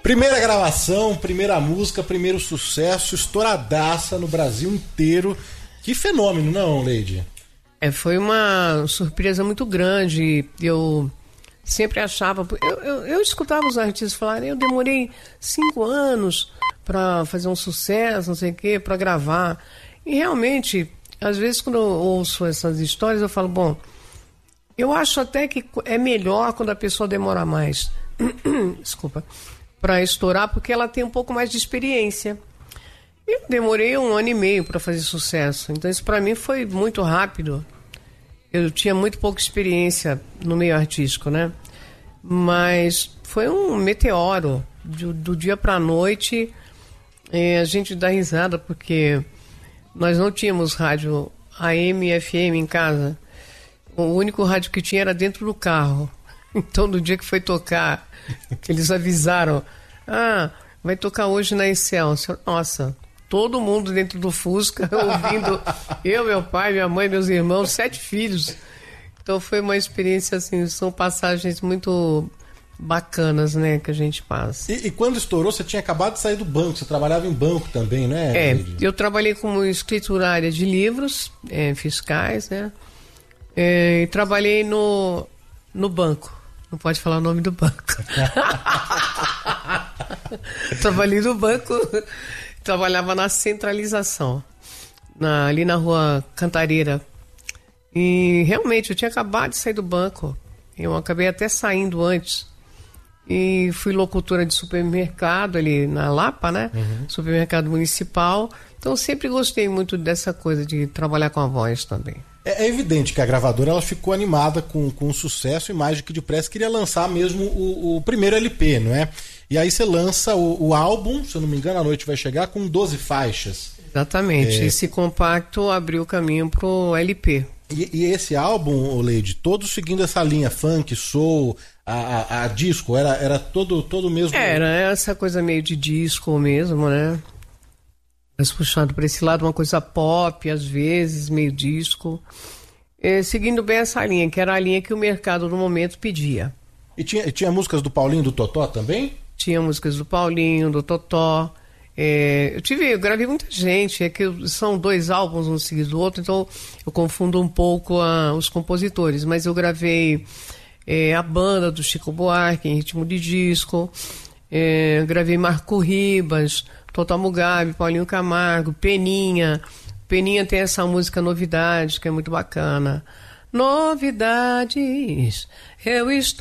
Primeira gravação, primeira música, primeiro sucesso, estouradaça no Brasil inteiro. Que fenômeno, não, Leide? Foi uma surpresa muito grande. Eu sempre achava... Eu escutava os artistas falarem, eu demorei 5 anos para fazer um sucesso, não sei o quê, para gravar. E realmente, às vezes quando eu ouço essas histórias, eu falo, bom, eu acho até que é melhor quando a pessoa demora mais. Desculpa. Para estourar, porque ela tem um pouco mais de experiência. Eu demorei 1 ano e meio para fazer sucesso. Então isso para mim foi muito rápido. Eu tinha muito pouca experiência no meio artístico, né? Mas foi um meteoro. Do dia para a noite, a gente dá risada, porque nós não tínhamos rádio AM e FM em casa. O único rádio que tinha era dentro do carro. Então, no dia que foi tocar, eles avisaram, vai tocar hoje na Excelsior. Nossa, todo mundo dentro do Fusca, ouvindo, eu, meu pai, minha mãe, meus irmãos, 7 filhos. Então foi uma experiência, assim, são passagens muito bacanas, né, que a gente passa. E quando estourou, você tinha acabado de sair do banco, você trabalhava em banco também, né? Eu trabalhei como escriturária de livros fiscais, né, e trabalhei no banco. Não pode falar o nome do banco. Trabalhei no banco, trabalhava na centralização, ali na rua Cantareira. E realmente eu tinha acabado de sair do banco. Eu acabei até saindo antes. E fui locutora de supermercado ali na Lapa, né? Supermercado municipal. Então sempre gostei muito dessa coisa de trabalhar com a voz também. É evidente que a gravadora ela ficou animada com o sucesso e mais do que depressa queria lançar mesmo o primeiro LP, não é? E aí você lança o álbum, se eu não me engano, A Noite Vai Chegar, com 12 faixas. Exatamente, esse compacto abriu o caminho pro LP. E esse álbum, Leide, todo seguindo essa linha funk, soul, a disco, era todo mesmo... Era essa coisa meio de disco mesmo, né? Mas puxando para esse lado, uma coisa pop, às vezes, meio disco. Seguindo bem essa linha, que era a linha que o mercado no momento pedia. E tinha músicas do Paulinho, do Totó também? Tinha músicas do Paulinho, do Totó. Eu gravei muita gente, que são 2 álbuns um seguido do outro, então eu confundo um pouco os compositores. Mas eu gravei a banda do Chico Buarque, em ritmo de disco. Gravei Marco Ribas, Totó Mugabe, Paulinho Camargo, Peninha. Peninha tem essa música Novidades, que é muito bacana. Novidades, eu estou